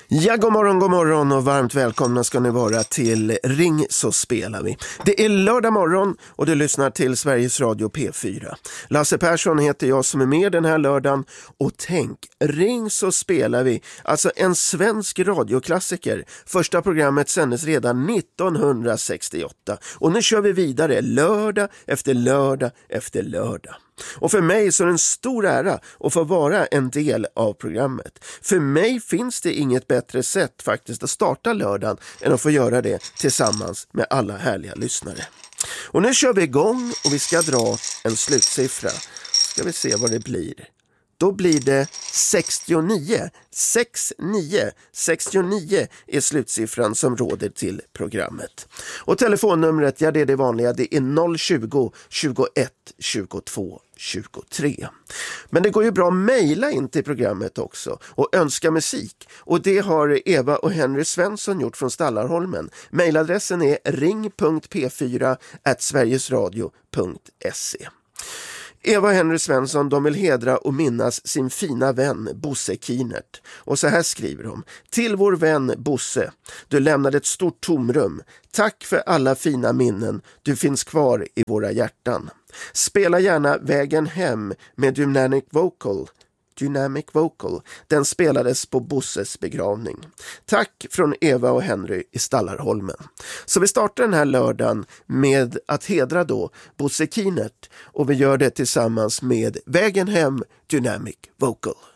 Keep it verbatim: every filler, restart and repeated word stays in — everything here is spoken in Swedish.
Ja, god morgon, god morgon och varmt välkomna ska ni vara till Ring så spelar vi. Det är lördag morgon och du lyssnar till Sveriges Radio P fyra. Lasse Persson heter jag som är med den här lördagen och tänk, Ring så spelar vi, alltså en svensk radioklassiker. Första programmet sändes redan nittonhundrasextioåtta och nu kör vi vidare lördag efter lördag efter lördag. Och för mig så är det en stor ära att få vara en del av programmet. För mig finns det inget bättre sätt faktiskt att starta lördagen än att få göra det tillsammans med alla härliga lyssnare. Och nu kör vi igång och vi ska dra en slutsiffra. Ska vi se vad det blir. Då blir det sextionio. sextionio. sextionio är slutsiffran som råder till programmet. Och telefonnumret, ja det är det vanliga, det är noll tjugo, tjugoett, tjugotvå, tjugotre. Men det går ju bra att mejla in till programmet också och önska musik. Och det har Eva och Henry Svensson gjort från Stallarholmen. Mejladressen är ring punkt p fyra at sverigesradio punkt se. Eva och Henry Svensson, de vill hedra och minnas sin fina vän Bosse Kienert. Och så här skriver de. Till vår vän Bosse, du lämnade ett stort tomrum. Tack för alla fina minnen, du finns kvar i våra hjärtan. Spela gärna Vägen hem med Dynamic Vocal. Dynamic Vocal. Den spelades på Bosses begravning. Tack från Eva och Henry i Stallarholmen. Så vi startar den här lördagen med att hedra då Bosse Kienert och vi gör det tillsammans med Vägen hem Dynamic Vocal.